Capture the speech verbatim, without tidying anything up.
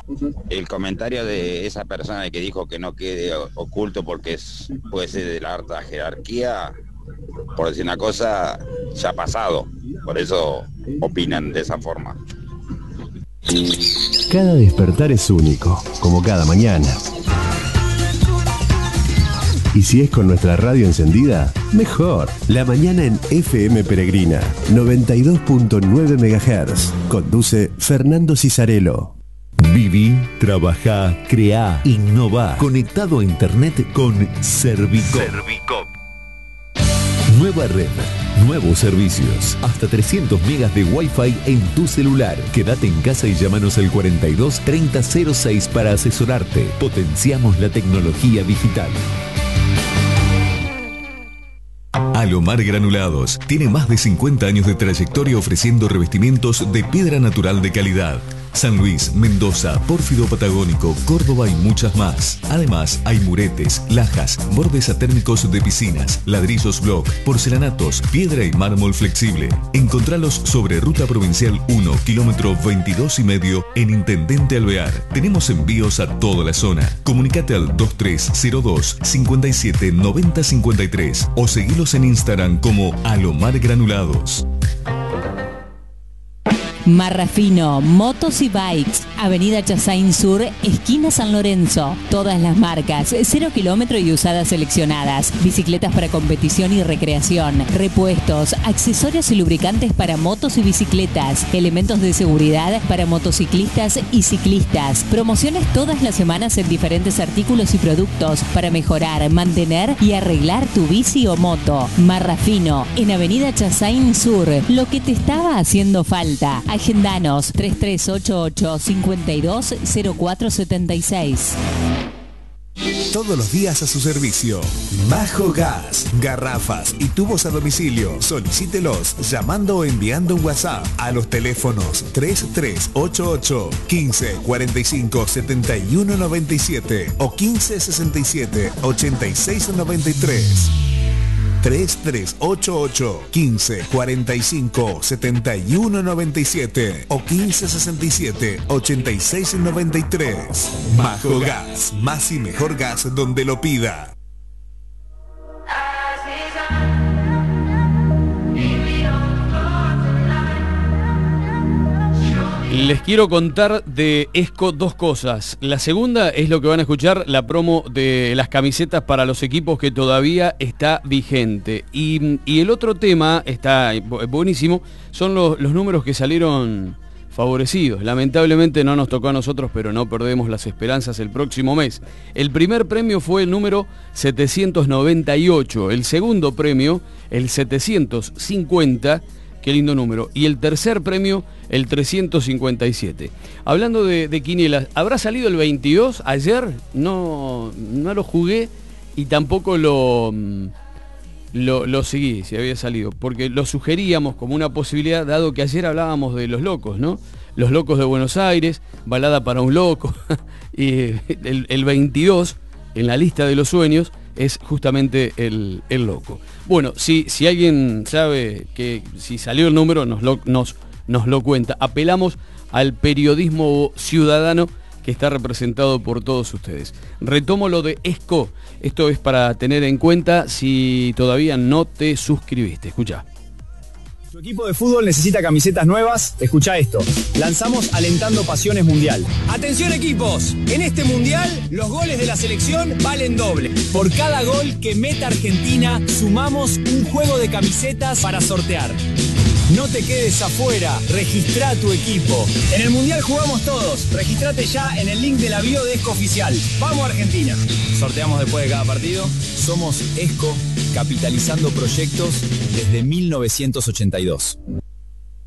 el comentario de esa persona que dijo que no quede oculto porque es, puede ser de la alta jerarquía, por decir una cosa, ya ha pasado. Por eso opinan de esa forma. Cada despertar es único, como cada mañana. Y si es con nuestra radio encendida, mejor. La mañana en F M Peregrina, noventa y dos punto nueve megahertz. Conduce Fernando Cisarello. Viví, trabajá, creá, innová. Conectado a internet con Servicop. Servicop. Nueva red, nuevos servicios, hasta trescientos megas de Wi-Fi en tu celular. Quédate en casa y llámanos al cuarenta y dos treinta cero seis para asesorarte. Potenciamos la tecnología digital. Alomar Granulados tiene más de cincuenta años de trayectoria ofreciendo revestimientos de piedra natural de calidad. San Luis, Mendoza, Pórfido Patagónico, Córdoba y muchas más. Además, hay muretes, lajas, bordes atérmicos de piscinas, ladrillos block, porcelanatos, piedra y mármol flexible. Encontralos sobre Ruta Provincial uno, kilómetro veintidós y medio, en Intendente Alvear. Tenemos envíos a toda la zona. Comunicate al dos tres cero dos, cinco siete nueve cero cinco tres o seguilos en Instagram como Alomar Granulados. Marrafino, motos y bikes, Avenida Chassain Sur, esquina San Lorenzo. Todas las marcas, cero kilómetro y usadas seleccionadas. Bicicletas para competición y recreación. Repuestos, accesorios y lubricantes para motos y bicicletas. Elementos de seguridad para motociclistas y ciclistas. Promociones todas las semanas en diferentes artículos y productos para mejorar, mantener y arreglar tu bici o moto. Marrafino, en Avenida Chassain Sur. Lo que te estaba haciendo falta. Agendanos tres tres ocho ocho, cinco dos, cero cuatro siete seis. Todos los días a su servicio. Majo Gas. Garrafas y tubos a domicilio. Solicítelos llamando o enviando un WhatsApp a los teléfonos tres tres ocho ocho, quince cuarenta y cinco, setenta y uno noventa y siete o quince sesenta y siete, ochenta y seis noventa y tres. tres tres ocho ocho, quince cuarenta y cinco, setenta y uno noventa y siete o quince sesenta y siete, ochenta y seis noventa y tres. Majo Gas, más y mejor gas donde lo pida. Les quiero contar de Esco dos cosas. La segunda es lo que van a escuchar, la promo de las camisetas para los equipos que todavía está vigente. Y, y el otro tema, está buenísimo, son los, los números que salieron favorecidos. Lamentablemente no nos tocó a nosotros, pero no perdemos las esperanzas el próximo mes. El primer premio fue el número setecientos noventa y ocho, el segundo premio, el setecientos cincuenta, qué lindo número, y el tercer premio, el trescientos cincuenta y siete. Hablando de, de quinielas, ¿habrá salido el veintidós ayer? No, no lo jugué y tampoco lo, lo, lo seguí, si había salido, porque lo sugeríamos como una posibilidad, dado que ayer hablábamos de los locos, ¿no? Los locos de Buenos Aires, balada para un loco, y el, el veintidós, en la lista de los sueños, es justamente el, el loco. Bueno, si, si alguien sabe que si salió el número, nos lo, nos, nos lo cuenta. Apelamos al periodismo ciudadano que está representado por todos ustedes. Retomo lo de Esco. Esto es para tener en cuenta si todavía no te suscribiste. Escucha. Tu equipo de fútbol necesita camisetas nuevas. Escucha esto. Lanzamos Alentando Pasiones Mundial. ¡Atención, equipos! En este mundial, los goles de la selección valen doble. Por cada gol que meta Argentina, sumamos un juego de camisetas para sortear. No te quedes afuera, registrá tu equipo. En el mundial jugamos todos. Registrate ya en el link de la bio de Esco Oficial. ¡Vamos, Argentina! Sorteamos después de cada partido. Somos Esco, capitalizando proyectos desde mil novecientos ochenta y dos.